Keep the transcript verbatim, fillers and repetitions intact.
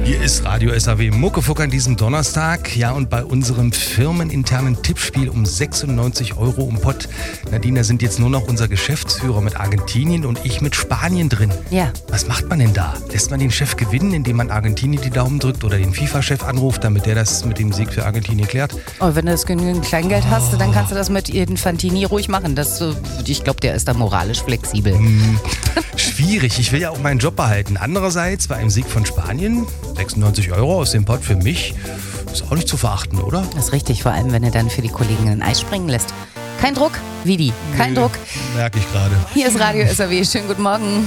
Hier ist Radio S A W Muckefuck an diesem Donnerstag. Ja, und bei unserem firmeninternen Tippspiel um sechsundneunzig Euro im Pott. Nadine, da sind jetzt nur noch unser Geschäftsführer mit Argentinien und ich mit Spanien drin. Ja. Was macht man denn da? Lässt man den Chef gewinnen, indem man Argentinien die Daumen drückt oder den FIFA-Chef anruft, damit der das mit dem Sieg für Argentinien klärt? Und wenn du das genügend Kleingeld hast, Oh. dann kannst du das mit Infantini ruhig machen. Das, äh, ich glaube, der ist da moralisch flexibel. Hm, schwierig. Ich will ja auch meinen Job behalten. Andererseits, bei einem Sieg von Spanien, sechsundneunzig Euro aus dem Pott für mich, ist auch nicht zu verachten, oder? Das ist richtig, vor allem, wenn du dann für die Kollegen ein Eis springen lässt. Kein Druck, Vidi, kein Nee, Druck. merke ich gerade. Hier ist Radio S A W. Schönen guten Morgen.